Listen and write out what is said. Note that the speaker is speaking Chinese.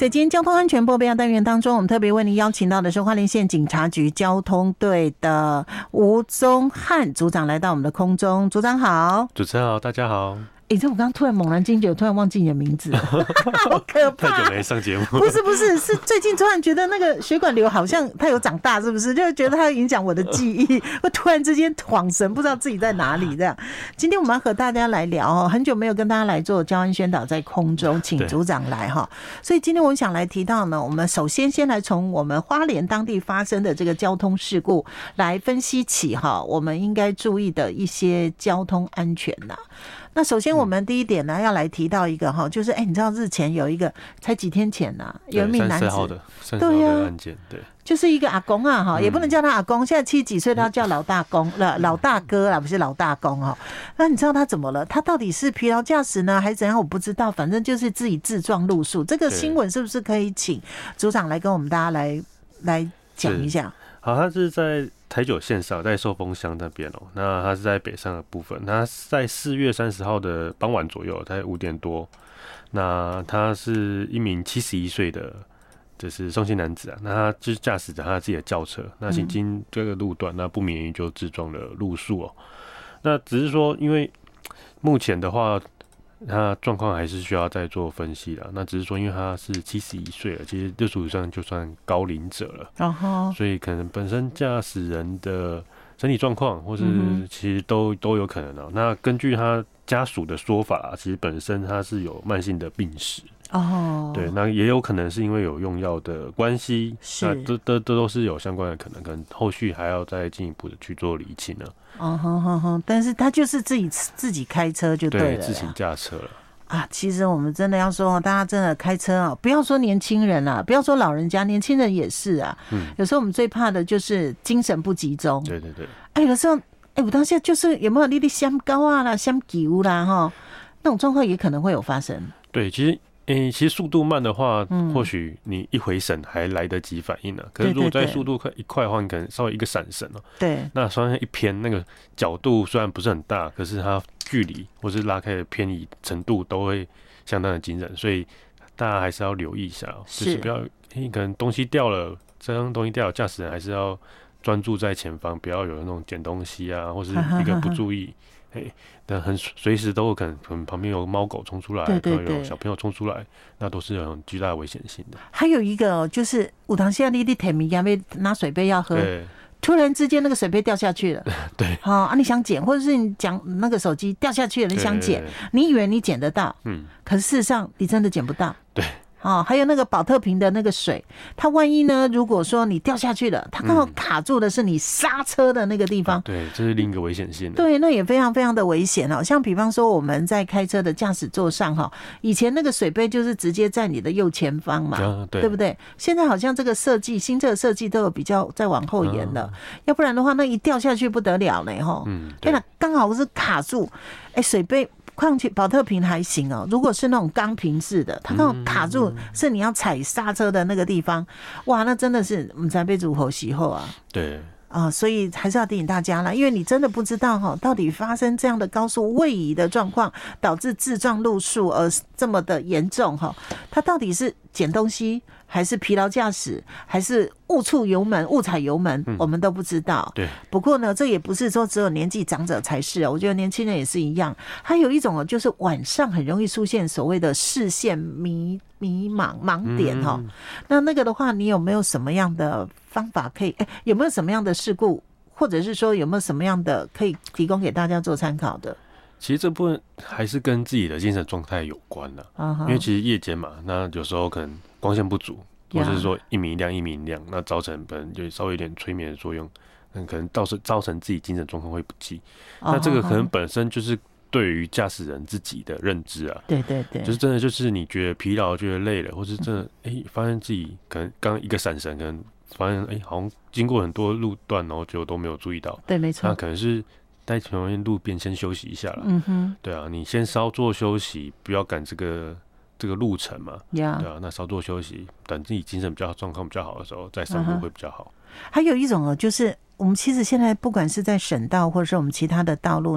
在今天交通安全播报单元当中，我们特别为您邀请到的是花莲县警察局交通队的吴宗翰组长来到我们的空中。组长好。 主持人好，大家好。 这我刚刚突然猛然惊觉，我突然忘记你的名字，好可怕！ 太久没上节目， 不是，是最近突然觉得那个血管瘤好像它有长大，是不是？就觉得它影响我的记忆，我突然之间恍神，不知道自己在哪里。这样，今天我们要和大家来聊很久没有跟大家来做交通宣导，在空中请组长来所以今天我想来提到呢，我们首先来从我们花莲当地发生的这个交通事故来分析起我们应该注意的一些交通安全呐。那首先我们第一点呢，要来提到一个就是你知道日前有一个才几天前有一名男子 30号的案件，对， 就是一个阿公也不能叫他阿公，现在70几岁都要叫老大公老大哥啦，不是老大公那你知道他怎么了？他到底是疲劳驾驶呢，还是怎样？我不知道，反正就是自己自撞路树。这个新闻是不是可以请组长来跟我们大家来讲一下？ 好，他是在台九线上，在寿丰乡那边那他是在北上的部分。他在4月30号的傍晚左右，大概5点多。那他是一名71岁的，就是宋姓男子那他就是驾驶着他自己的轿车，那行经这个路段，那不免于就自撞了路树那只是说，因为目前的话，他状况还是需要再做分析的。那只是说，因为他是71岁了，其实就属于上就算高龄者了，所以可能本身驾驶人的身体状况，或是其实都有可能那根据他家属的说法其实本身他是有慢性的病史对，那也有可能是因为有用药的关系，那这都是有相关的可能后续还要再进一步的去做厘清但是他就是自己开车就对了， 自行驾车了其实我们真的要说大家真的开车不要说年轻人不要说老人家，年轻人也是有时候我们最怕的就是精神不集中。 对对对。 有的时候我当下就是有没有你香膏啦、香油啦那种状况也可能会有发生。 对，其实速度慢的话，或许你一回神还来得及反应可是如果在速度快的话，你可能稍微一个闪神对， 那稍微一偏，那个角度虽然不是很大，可是它距离或是拉开的偏移程度都会相当的惊人，所以大家还是要留意一下就是不要可能东西掉了，这样东西掉了，驾驶人还是要专注在前方，不要有那种捡东西或是一个不注意但随时都有可能旁边有猫狗冲出来，可能有小朋友冲出来，那都是有很巨大的危险性的。还有一个就是有当时你甜米要拿水杯要喝，突然之间那个水杯掉下去了， 对， 你想捡，或者是你讲那个手机掉下去了，你想捡，你以为你捡得到，可是事实上你真的捡不到， 对。 还有那个保特瓶的那个水，它万一呢？如果说你掉下去了，它刚好卡住的是你刹车的那个地方， 对，这是另一个危险性的。 对，那也非常非常的危险像比方说我们在开车的驾驶座上以前那个水杯就是直接在你的右前方嘛，对不对？现在好像这个设计新这个设计都有比较再往后延了，要不然的话那一掉下去不得了呢对了，刚好是卡住，水杯。况且保特瓶还行如果是那种钢瓶式的，它刚好卡住，是你要踩刹车的那个地方，哇，那真的是我们才被如何洗后对所以还是要提醒大家啦，因为你真的不知道到底发生这样的高速位移的状况，导致自撞路树而这么的严重它到底是捡东西，还是疲劳驾驶，还是误踩油门，我们都不知道。 对。 不过呢，这也不是说只有年纪长者才是我觉得年轻人也是一样。还有一种就是晚上很容易出现所谓的视线迷茫盲点那个的话，你有没有什么样的方法可以？有没有什么样的事故，或者是说有没有什么样的可以提供给大家做参考的？ 其实这部分还是跟自己的精神状态有关因为其实夜间嘛，那有时候可能光线不足，或者是说一明一亮，那造成本人就稍微有点催眠的作用，可能造成自己精神状况会不济。那这个可能本身就是对于驾驶人自己的认知对， 就是真的就是你觉得疲劳、觉得累了，或是真的发现自己可能刚一个闪神，可能发现好像经过很多路段，然后结果都没有注意到。 对，没错。 那可能是在旁边路边先休息一下了。对啊，你先稍作休息，不要赶这个路程嘛。对啊，那稍作休息，等自己精神状况比较好的时候再上路会比较好。 还有一种就是我们其实现在不管是在省道或者是我们其他的道路。